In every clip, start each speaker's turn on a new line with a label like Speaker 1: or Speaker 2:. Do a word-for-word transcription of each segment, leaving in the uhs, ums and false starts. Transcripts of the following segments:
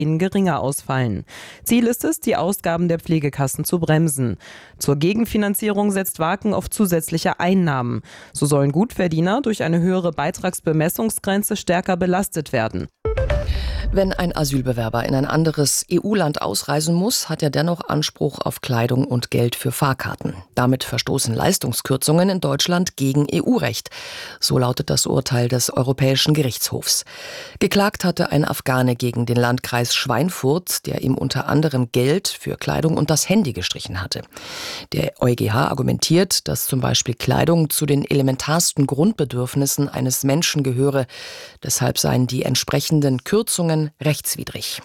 Speaker 1: BürgerInnen geringer ausfallen. Ziel ist es, die Ausgaben der Pflegekassen zu bremsen. Zur Gegenfinanzierung setzt Waken auf zusätzliche Einnahmen. So sollen Gutverdiener durch eine höhere Beitragsbemessungsgrenze stärker belastet werden.
Speaker 2: Wenn ein Asylbewerber in ein anderes E U-Land ausreisen muss, hat er dennoch Anspruch auf Kleidung und Geld für Fahrkarten. Damit verstoßen Leistungskürzungen in Deutschland gegen E U-Recht. So lautet das Urteil des Europäischen Gerichtshofs. Geklagt hatte ein Afghane gegen den Landkreis Schweinfurt, der ihm unter anderem Geld für Kleidung und das Handy gestrichen hatte. Der EuGH argumentiert, dass zum Beispiel Kleidung zu den elementarsten Grundbedürfnissen eines Menschen gehöre. Deshalb seien die entsprechenden Kürzungen rechtswidrig.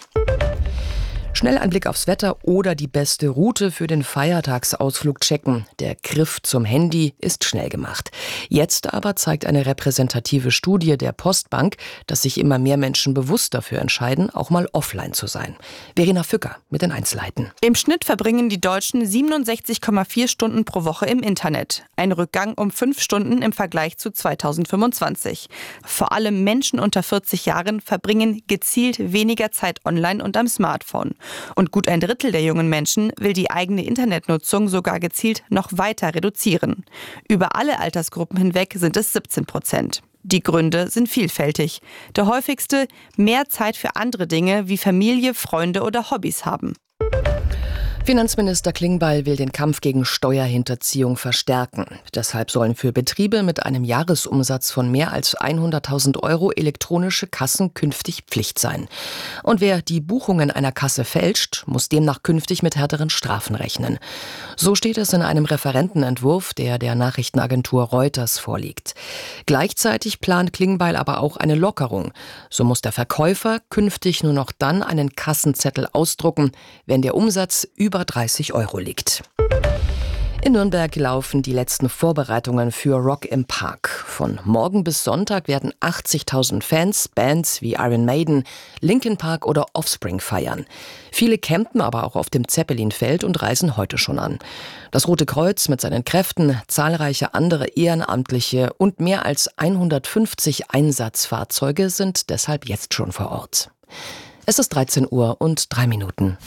Speaker 2: Schnell ein Blick aufs Wetter oder die beste Route für den Feiertagsausflug checken. Der Griff zum Handy ist schnell gemacht. Jetzt aber zeigt eine repräsentative Studie der Postbank, dass sich immer mehr Menschen bewusst dafür entscheiden, auch mal offline zu sein. Verena Fücker mit den Einzelheiten.
Speaker 3: Im Schnitt verbringen die Deutschen siebenundsechzig Komma vier Stunden pro Woche im Internet. Ein Rückgang um fünf Stunden im Vergleich zu zweitausendfünfundzwanzig. Vor allem Menschen unter vierzig Jahren verbringen gezielt weniger Zeit online und am Smartphone. Und gut ein Drittel der jungen Menschen will die eigene Internetnutzung sogar gezielt noch weiter reduzieren. Über alle Altersgruppen hinweg sind es siebzehn Prozent. Die Gründe sind vielfältig. Der häufigste: mehr Zeit für andere Dinge wie Familie, Freunde oder Hobbys haben.
Speaker 2: Finanzminister Klingbeil will den Kampf gegen Steuerhinterziehung verstärken. Deshalb sollen für Betriebe mit einem Jahresumsatz von mehr als hunderttausend Euro elektronische Kassen künftig Pflicht sein. Und wer die Buchungen einer Kasse fälscht, muss demnach künftig mit härteren Strafen rechnen. So steht es in einem Referentenentwurf, der der Nachrichtenagentur Reuters vorliegt. Gleichzeitig plant Klingbeil aber auch eine Lockerung. So muss der Verkäufer künftig nur noch dann einen Kassenzettel ausdrucken, wenn der Umsatz über dreißig Euro liegt. In Nürnberg laufen die letzten Vorbereitungen für Rock im Park. Von morgen bis Sonntag werden achtzigtausend Fans Bands wie Iron Maiden, Linkin Park oder Offspring feiern. Viele campen aber auch auf dem Zeppelinfeld und reisen heute schon an. Das Rote Kreuz mit seinen Kräften, zahlreiche andere Ehrenamtliche und mehr als hundertfünfzig Einsatzfahrzeuge sind deshalb jetzt schon vor Ort. Es ist dreizehn Uhr und drei Minuten.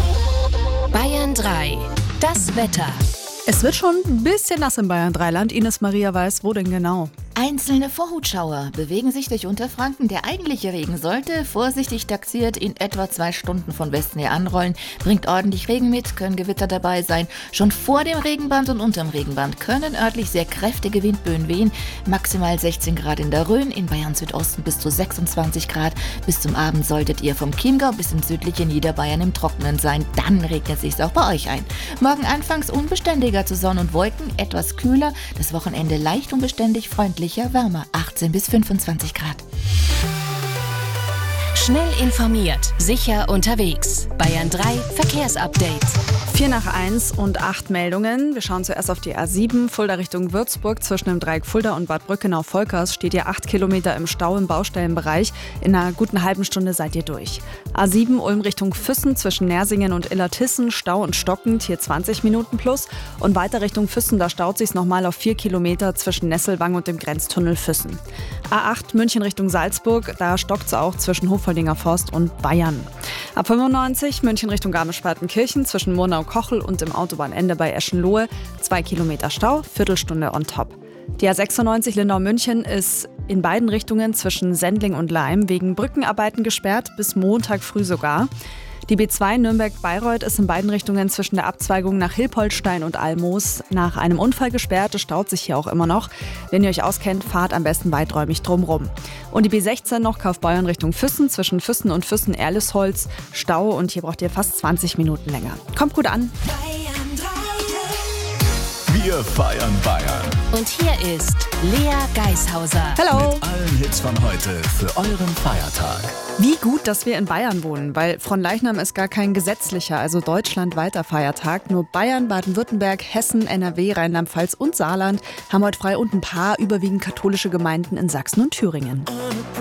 Speaker 4: Bayern drei. Das Wetter.
Speaker 5: Es wird schon ein bisschen nass im Bayern drei Land. Ines Maria weiß, wo denn genau?
Speaker 6: Einzelne Vorhutschauer bewegen sich durch Unterfranken. Der eigentliche Regen sollte, vorsichtig taxiert, in etwa zwei Stunden von Westen her anrollen. Bringt ordentlich Regen mit, können Gewitter dabei sein. Schon vor dem Regenband und unterm Regenband können örtlich sehr kräftige Windböen wehen. Maximal sechzehn Grad in der Rhön, in Bayern Südosten bis zu sechsundzwanzig Grad. Bis zum Abend solltet ihr vom Chiemgau bis ins südliche Niederbayern im Trockenen sein. Dann regnet es sich auch bei euch ein. Morgen anfangs unbeständiger zu Sonne und Wolken, etwas kühler. Das Wochenende leicht unbeständig, freundlich. Wärmer, achtzehn bis fünfundzwanzig Grad.
Speaker 4: Schnell informiert, sicher unterwegs. Bayern drei Verkehrsupdate.
Speaker 5: vier nach eins und acht Meldungen. Wir schauen zuerst auf die A sieben, Fulda Richtung Würzburg. Zwischen dem Dreieck Fulda und Bad Brückenau-Volkers steht ihr acht Kilometer im Stau im Baustellenbereich. In einer guten halben Stunde seid ihr durch. A sieben Ulm Richtung Füssen zwischen Nersingen und Illertissen. Stau und stockend, hier zwanzig Minuten plus. Und weiter Richtung Füssen, da staut sich's nochmal auf vier Kilometer zwischen Nesselwang und dem Grenztunnel Füssen. A acht München Richtung Salzburg, da stockt's auch zwischen Hofholdinger Forst und Bayern. A fünfundneunzig München Richtung Garmisch-Partenkirchen zwischen Murnau-Kochel und im Autobahnende bei Eschenlohe. Zwei Kilometer Stau, Viertelstunde on top. Die A sechsundneunzig Lindau-München ist in beiden Richtungen zwischen Sendling und Laim wegen Brückenarbeiten gesperrt, bis Montag früh sogar. Die B zwei Nürnberg-Bayreuth ist in beiden Richtungen zwischen der Abzweigung nach Hilpoltstein und Almoos nach einem Unfall gesperrt. Es staut sich hier auch immer noch. Wenn ihr euch auskennt, fahrt am besten weiträumig drumrum. Und die B sechzehn noch Kaufbeuren Richtung Füssen, zwischen Füssen und Füssen-Erlesholz. Stau und hier braucht ihr fast zwanzig Minuten länger. Kommt gut an.
Speaker 7: Wir feiern Bayern.
Speaker 4: Und hier ist Lea Geishauser.
Speaker 5: Hallo.
Speaker 7: Mit allen Hits von heute für euren Feiertag.
Speaker 5: Wie gut, dass wir in Bayern wohnen, weil Fronleichnam ist gar kein gesetzlicher, also deutschlandweiter Feiertag. Nur Bayern, Baden-Württemberg, Hessen, N R W, Rheinland-Pfalz und Saarland haben heute frei und ein paar überwiegend katholische Gemeinden in Sachsen und Thüringen.